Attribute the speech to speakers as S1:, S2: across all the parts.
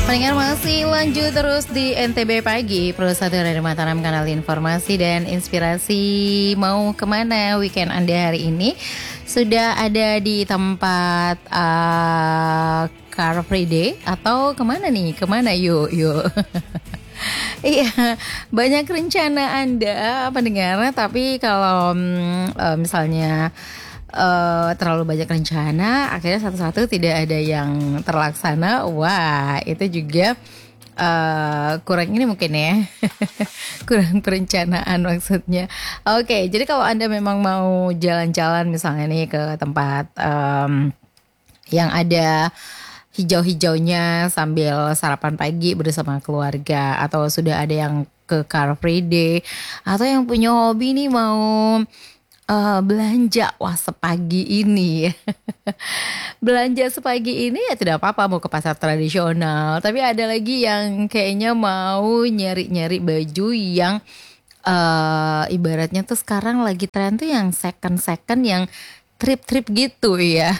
S1: Pendengar masih lanjut terus di NTB Pagi, Pro 1 dari Mataram, kanal informasi dan inspirasi. Mau kemana weekend Anda hari ini? Sudah ada di tempat Car Free Day atau kemana nih? Kemana yuk? Iya, banyak rencana Anda pendengar, tapi kalau misalnya terlalu banyak rencana, akhirnya satu-satu tidak ada yang terlaksana. Wah, itu juga kurang ini mungkin ya. Kurang perencanaan maksudnya. Oke, jadi kalau Anda memang mau jalan-jalan misalnya nih ke tempat yang ada hijau-hijaunya sambil sarapan pagi bersama keluarga, atau sudah ada yang ke Car Free Day, atau yang punya hobi nih mau belanja, wah sepagi ini ya. Belanja sepagi ini ya tidak apa-apa, mau ke pasar tradisional. Tapi ada lagi yang kayaknya mau nyari-nyari baju yang ibaratnya tuh sekarang lagi tren tuh yang second yang trip-trip gitu ya.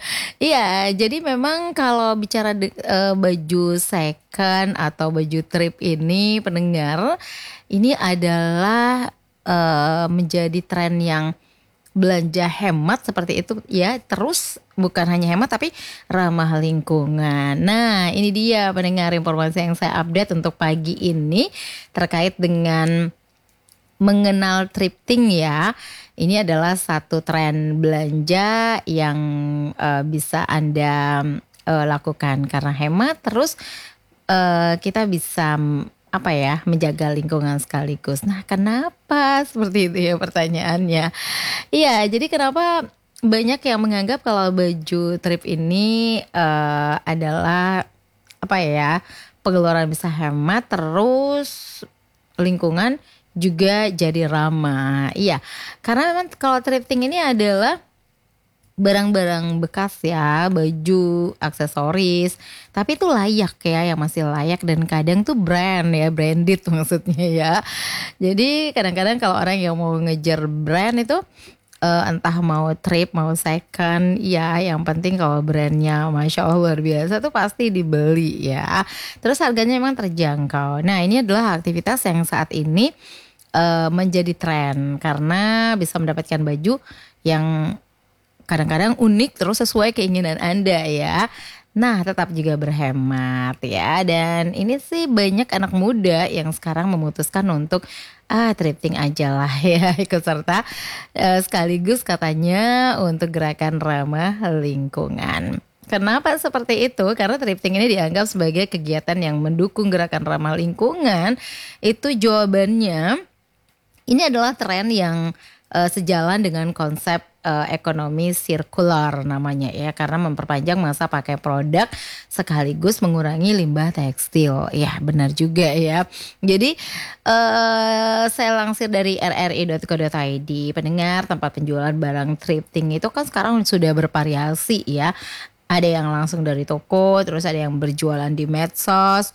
S1: Iya, jadi memang kalau bicara baju second atau baju trip ini pendengar, ini adalah menjadi tren yang belanja hemat seperti itu ya. Terus bukan hanya hemat tapi ramah lingkungan. Nah, ini dia pendengar informasi yang saya update untuk pagi ini terkait dengan mengenal thrifting ya. Ini adalah satu tren belanja yang bisa Anda lakukan karena hemat, terus kita bisa menjaga lingkungan sekaligus. Nah, kenapa seperti itu ya pertanyaannya? Iya, jadi kenapa banyak yang menganggap kalau baju trip ini adalah pengeluaran bisa hemat, terus lingkungan juga jadi ramah. Iya, karena memang kalau thrifting ini adalah barang-barang bekas ya, baju, aksesoris, tapi itu layak ya, yang masih layak, dan kadang tuh branded maksudnya ya. Jadi kadang-kadang kalau orang yang mau ngejar brand itu entah mau trip mau second ya, yang penting kalau brandnya Masya Allah luar biasa tuh pasti dibeli ya. Terus harganya memang terjangkau. Nah, ini adalah aktivitas yang saat ini menjadi tren karena bisa mendapatkan baju yang kadang-kadang unik terus sesuai keinginan Anda ya. Nah, tetap juga berhemat ya. Dan ini sih banyak anak muda yang sekarang memutuskan untuk thrifting aja lah ya, ikut serta sekaligus katanya untuk gerakan ramah lingkungan. Kenapa seperti itu? Karena thrifting ini dianggap sebagai kegiatan yang mendukung gerakan ramah lingkungan. Itu jawabannya. Ini adalah tren yang sejalan dengan konsep ekonomi sirkular namanya ya, karena memperpanjang masa pakai produk sekaligus mengurangi limbah tekstil. Ya, benar juga ya. Jadi saya lansir dari rri.co.id, pendengar, tempat penjualan barang thrifting itu kan sekarang sudah bervariasi ya. Ada yang langsung dari toko, terus ada yang berjualan di medsos.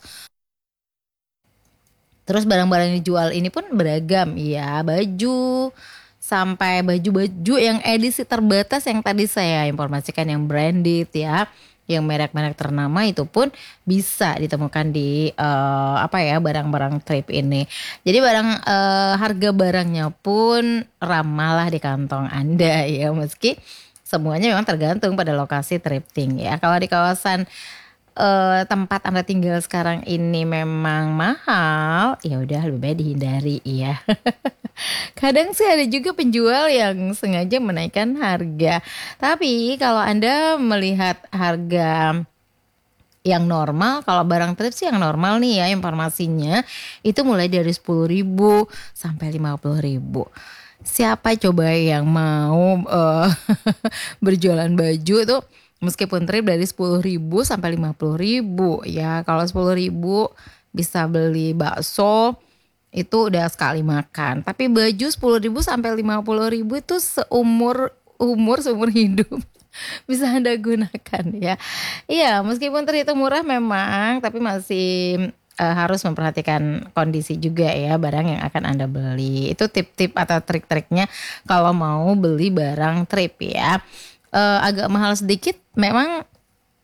S1: Terus barang-barang yang dijual ini pun beragam ya, baju sampai baju-baju yang edisi terbatas yang tadi saya informasikan, yang branded ya, yang merek-merek ternama itu pun bisa ditemukan di barang-barang trip ini. Jadi harga barangnya pun ramah lah di kantong Anda ya, meski semuanya memang tergantung pada lokasi thrifting ya. Kalau di kawasan tempat Anda tinggal sekarang ini memang mahal, ya udah lebih baik dihindari ya. Kadang sih ada juga penjual yang sengaja menaikkan harga. Tapi kalau Anda melihat harga yang normal, kalau barang thrift sih yang normal nih ya informasinya, itu mulai dari 10.000 sampai 50.000. Siapa coba yang mau berjualan baju tuh meskipun trip dari 10.000 sampai 50.000 ya. Kalau 10.000 bisa beli bakso, itu udah sekali makan. Tapi baju 10.000 sampai 50.000 itu seumur hidup bisa Anda gunakan ya. Iya, meskipun terhitung murah memang, tapi masih harus memperhatikan kondisi juga ya barang yang akan Anda beli. Itu tip-tip atau trik-triknya kalau mau beli barang trip ya. Agak mahal sedikit memang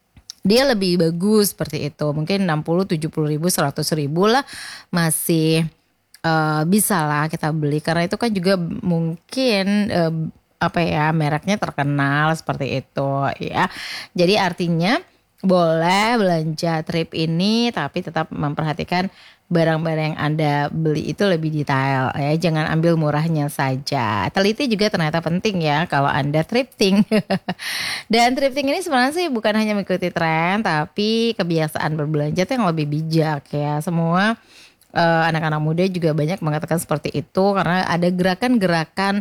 S1: dia lebih bagus seperti itu. Mungkin 60, 70 ribu, 100 ribu lah masih bisa lah kita beli. Karena itu kan juga mungkin apa ya, mereknya terkenal seperti itu ya. Jadi artinya boleh belanja trip ini tapi tetap memperhatikan barang-barang yang Anda beli itu lebih detail ya. Jangan ambil murahnya saja. Teliti juga ternyata penting ya kalau Anda thrifting. Dan thrifting ini sebenarnya sih bukan hanya mengikuti tren, tapi kebiasaan berbelanja itu yang lebih bijak ya. Semua anak-anak muda juga banyak mengatakan seperti itu karena ada gerakan-gerakan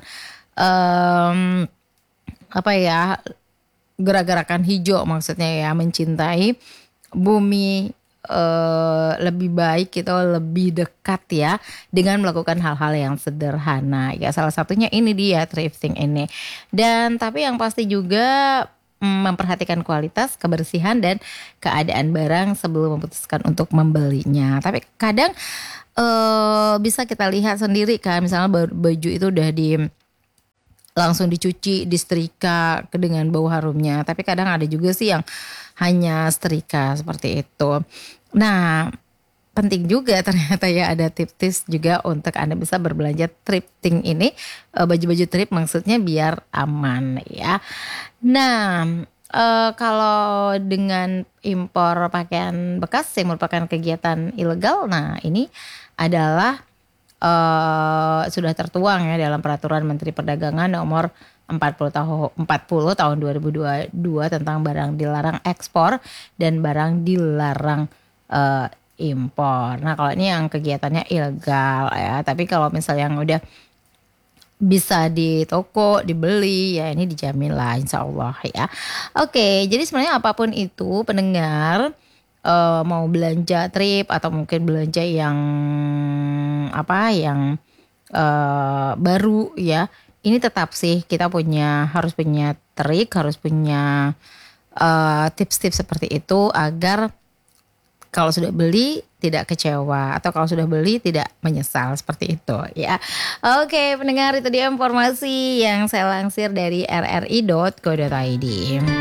S1: apa ya, gerak-gerakan hijau maksudnya ya, mencintai bumi lebih baik gitu, lebih dekat ya dengan melakukan hal-hal yang sederhana ya. Salah satunya ini dia thrifting ini. Dan tapi yang pasti juga memperhatikan kualitas, kebersihan dan keadaan barang sebelum memutuskan untuk membelinya. Tapi kadang bisa kita lihat sendiri kan, misalnya baju itu udah langsung dicuci, disetrika dengan bau harumnya. Tapi kadang ada juga sih yang hanya setrika seperti itu. Nah, penting juga ternyata ya ada tips-tips juga untuk Anda bisa berbelanja thrifting ini, baju-baju thrift maksudnya biar aman ya. Nah, kalau dengan impor pakaian bekas yang merupakan kegiatan ilegal, nah ini adalah sudah tertuang ya dalam Peraturan Menteri Perdagangan nomor 40 tahun 2022 tentang barang dilarang ekspor dan barang dilarang impor. Nah, kalau ini yang kegiatannya ilegal ya, tapi kalau misalnya yang udah bisa di toko dibeli ya ini dijamin lah insya Allah ya. Oke, jadi sebenarnya apapun itu pendengar, mau belanja trip atau mungkin belanja yang baru ya, ini tetap sih kita harus punya trik, harus punya tips-tips seperti itu agar kalau sudah beli tidak kecewa atau kalau sudah beli tidak menyesal seperti itu ya. Oke pendengar, itu dia informasi yang saya lansir dari rri.co.id.